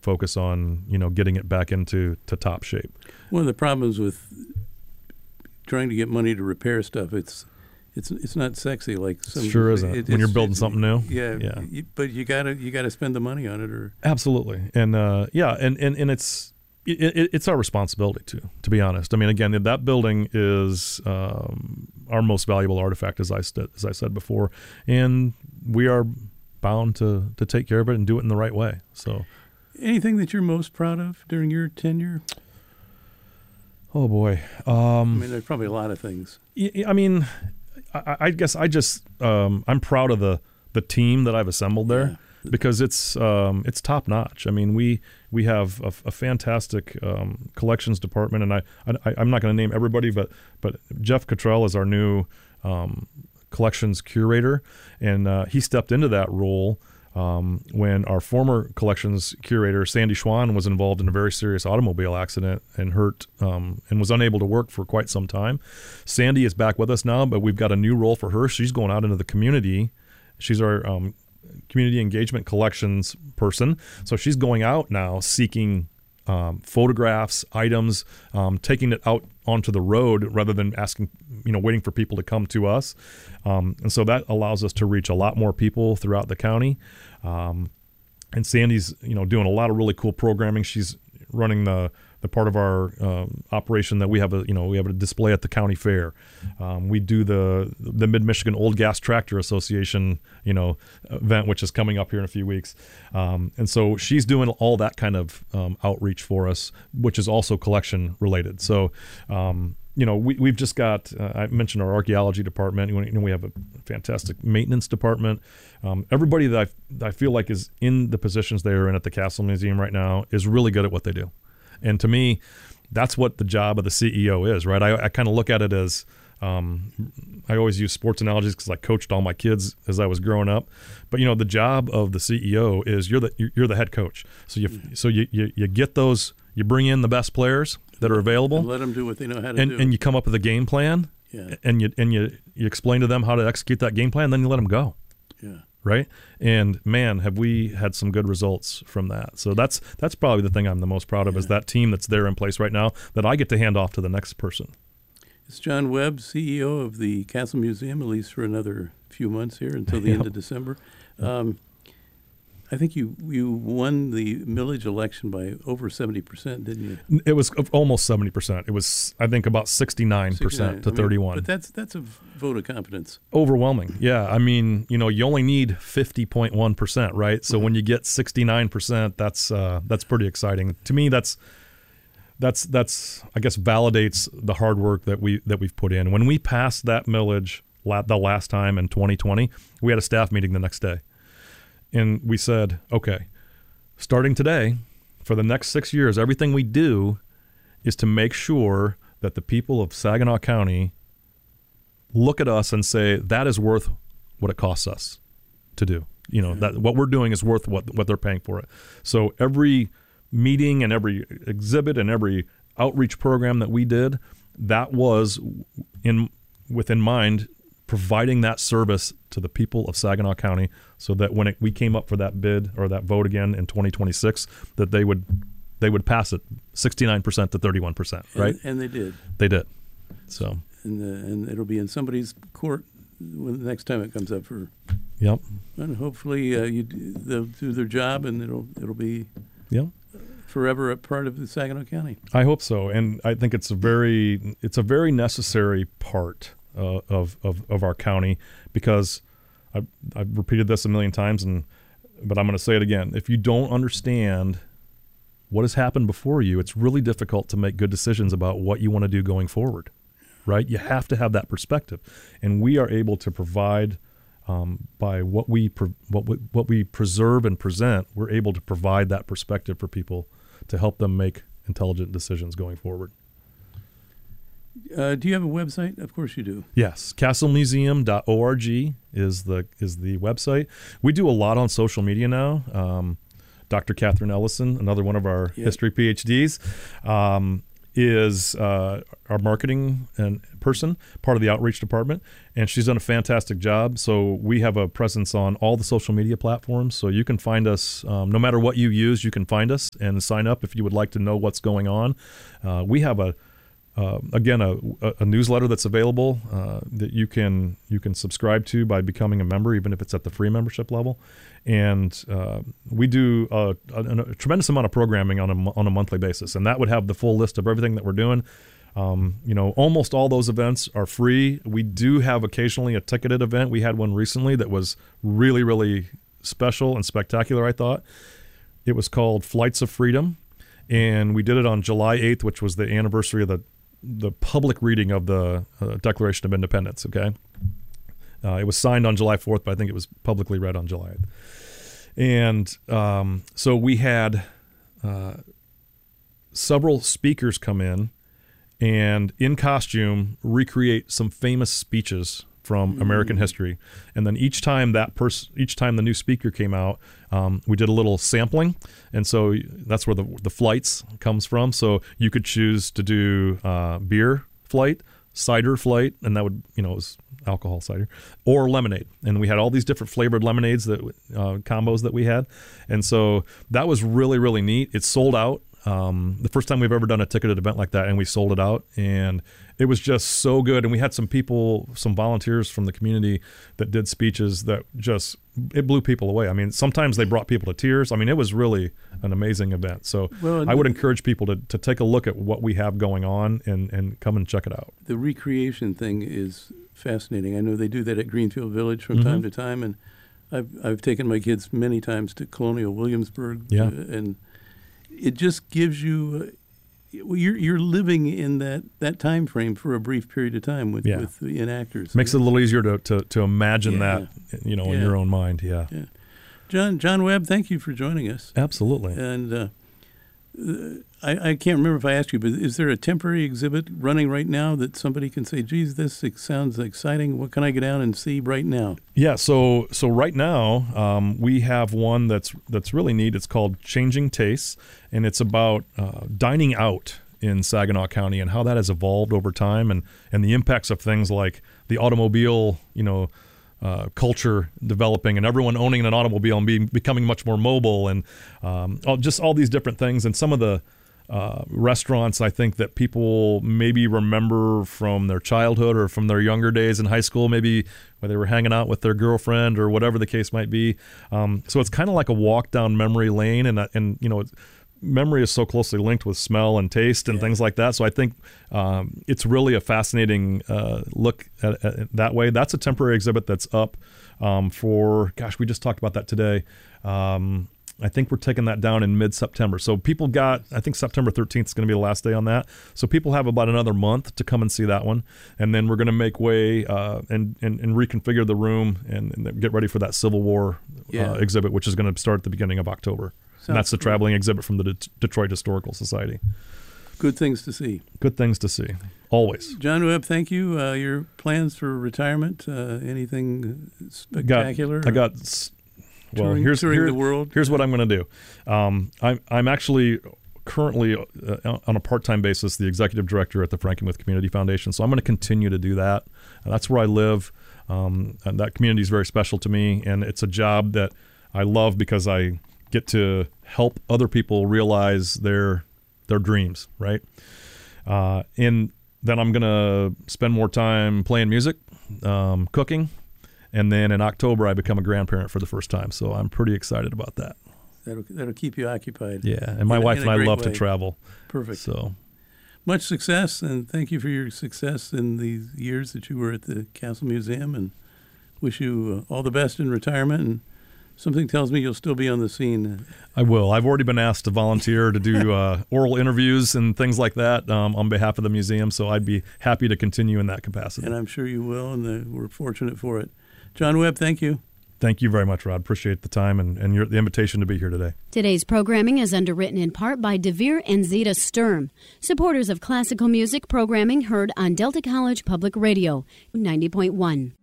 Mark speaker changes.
Speaker 1: focus on, getting it back into top shape.
Speaker 2: One of the problems with trying to get money to repair stuff, it's not sexy like some.
Speaker 1: Sure isn't. When you're building something new.
Speaker 2: Yeah. But you gotta spend the money on it, or
Speaker 1: absolutely. And and it's our responsibility to be honest. I mean, again, that building is our most valuable artifact, as I said before, and we are bound to take care of it and do it in the right way. So,
Speaker 2: anything that you're most proud of during your tenure?
Speaker 1: Oh boy.
Speaker 2: I mean, there's probably a lot of things.
Speaker 1: I mean, I guess I'm proud of the team that I've assembled there, because it's top notch. I mean, we have a fantastic collections department, and I'm not going to name everybody, but Jeff Cottrell is our new collections curator, and he stepped into that role when our former collections curator, Sandy Schwann, was involved in a very serious automobile accident and hurt and was unable to work for quite some time. Sandy is back with us now, but we've got a new role for her. She's going out into the community. She's our community engagement collections person. So she's going out now seeking photographs, items, taking it out onto the road rather than waiting for people to come to us. And so that allows us to reach a lot more people throughout the county. And Sandy's, doing a lot of really cool programming. She's running the part of our operation that we have a display at the county fair. We do the Mid-Michigan Old Gas Tractor Association, event, which is coming up here in a few weeks. And so she's doing all that kind of outreach for us, which is also collection related. So, we've just got, I mentioned our archaeology department. We have a fantastic maintenance department. Everybody that I feel like is in the positions they're in at the Castle Museum right now is really good at what they do. And to me, that's what the job of the CEO is, right? I kind of look at it as, I always use sports analogies because I coached all my kids as I was growing up. But the job of the CEO is you're the head coach. So you get those, you bring in the best players that are available,
Speaker 2: and let them do what they know how to do,
Speaker 1: and you come up with a game plan, and you explain to them how to execute that game plan, and then you let them go.
Speaker 2: Yeah.
Speaker 1: Right. And man, have we had some good results from that. So that's probably the thing I'm the most proud of, is that team that's there in place right now that I get to hand off to the next person.
Speaker 2: It's John Webb, CEO of the Castle Museum, at least for another few months here until the end of December. I think you won the millage election by over 70%, didn't you?
Speaker 1: It was almost 70%. It was, I think, about 69% to 31.
Speaker 2: But that's a vote of confidence.
Speaker 1: Overwhelming. Yeah. I mean, you only need 50.1%, right? So when you get 69%, that's pretty exciting. To me, that's I guess validates the hard work that we've put in. When we passed that millage the last time in 2020, we had a staff meeting the next day. And we said, okay, starting today, for the next 6 years, everything we do is to make sure that the people of Saginaw County look at us and say, that is worth what it costs us to do. That what we're doing is worth what they're paying for it. So every meeting and every exhibit and every outreach program that we did, that was within mind providing that service to the people of Saginaw County, so that when we came up for that bid or that vote again in 2026, that they would pass it 69% to 31%, right?
Speaker 2: And they did.
Speaker 1: They did. So
Speaker 2: and it'll be in somebody's court when the next time it comes up for.
Speaker 1: Yep.
Speaker 2: And hopefully they'll do their job, and it'll be.
Speaker 1: Yep.
Speaker 2: Forever a part of the Saginaw County.
Speaker 1: I hope so, and I think it's a very necessary part of our county, because I've repeated this a million times, but I'm going to say it again. If you don't understand what has happened before you, it's really difficult to make good decisions about what you want to do going forward, right? You have to have that perspective, and we are able to provide by what we preserve and present. We're able to provide that perspective for people to help them make intelligent decisions going forward.
Speaker 2: Do you have a website? Of course you do.
Speaker 1: Yes, castlemuseum.org is the website. We do a lot on social media now. Dr. Catherine Ellison, another one of our history PhDs, is our marketing person, part of the outreach department, and she's done a fantastic job. So we have a presence on all the social media platforms. So you can find us no matter what you use. You can find us and sign up if you would like to know what's going on. We have a newsletter that's available that you can subscribe to by becoming a member, even if it's at the free membership level. And we do a tremendous amount of programming on a monthly basis, and that would have the full list of everything that we're doing. Almost all those events are free. We do have occasionally a ticketed event. We had one recently that was really, really special and spectacular, I thought. It was called Flights of Freedom, and we did it on July 8th, which was the anniversary of the public reading of the Declaration of Independence, okay? It was signed on July 4th, but I think it was publicly read on July 8th. And so we had several speakers come in and in costume recreate some famous speeches from American history. And then each time the new speaker came out, we did a little sampling. And so that's where the flights comes from. So you could choose to do beer flight, cider flight, and that would, it was alcohol cider, or lemonade. And we had all these different flavored lemonades combos that we had. And so that was really, really neat. It sold out. The first time we've ever done a ticketed event like that, and we sold it out, and it was just so good. And we had some volunteers from the community that did speeches that it blew people away. I mean, sometimes they brought people to tears. I mean, it was really an amazing event. So I would encourage people to take a look at what we have going on and come and check it out.
Speaker 2: The recreation thing is fascinating. I know they do that at Greenfield Village from time to time, and I've taken my kids many times to Colonial Williamsburg, and it just gives you you're living in that time frame for a brief period of time with the enactors.
Speaker 1: Makes it a little easier to imagine that in your own mind. Yeah.
Speaker 2: John Webb, thank you for joining us.
Speaker 1: Absolutely.
Speaker 2: And I can't remember if I asked you, but is there a temporary exhibit running right now that somebody can say, geez, this sounds exciting. What can I get down and see right now?
Speaker 1: Yeah, so right now we have one that's really neat. It's called Changing Tastes, and it's about dining out in Saginaw County and how that has evolved over time and the impacts of things like the automobile, culture developing and everyone owning an automobile and becoming much more mobile and just all these different things. And some of the restaurants I think that people maybe remember from their childhood or from their younger days in high school, maybe where they were hanging out with their girlfriend or whatever the case might be. So it's kind of like a walk down memory lane, and memory is so closely linked with smell and taste and things like that. So I think it's really a fascinating look at that way. That's a temporary exhibit that's up we just talked about that today. I think we're taking that down in mid-September. So people I think September 13th is going to be the last day on that. So people have about another month to come and see that one. And then we're going to make way and reconfigure the room and get ready for that Civil War exhibit, which is going to start at the beginning of October. And that's the traveling exhibit from the Detroit Historical Society.
Speaker 2: Good things to see.
Speaker 1: Good things to see. Always.
Speaker 2: John Webb, thank you. Your plans for retirement, anything spectacular?
Speaker 1: Here's
Speaker 2: the world.
Speaker 1: Here's what I'm going to do. I'm actually currently on a part-time basis the executive director at the Frankenmuth Community Foundation, so I'm going to continue to do that. That's where I live, and that community is very special to me, and it's a job that I love because I get to help other people realize their dreams, right? And then I'm going to spend more time playing music, cooking. And then in October, I become a grandparent for the first time. So I'm pretty excited about that.
Speaker 2: That'll keep you occupied.
Speaker 1: Yeah, and my wife and I love to travel.
Speaker 2: Perfect.
Speaker 1: So
Speaker 2: much success, and thank you for your success in the years that you were at the Castle Museum, and wish you all the best in retirement. And something tells me you'll still be on the scene.
Speaker 1: I will. I've already been asked to volunteer to do oral interviews and things like that on behalf of the museum, so I'd be happy to continue in that capacity.
Speaker 2: And I'm sure you will, and we're fortunate for it. John Webb, thank you.
Speaker 1: Thank you very much, Rod. Appreciate the time and the invitation to be here today.
Speaker 3: Today's programming is underwritten in part by DeVere and Zeta Sturm, supporters of classical music programming heard on Delta College Public Radio 90.1.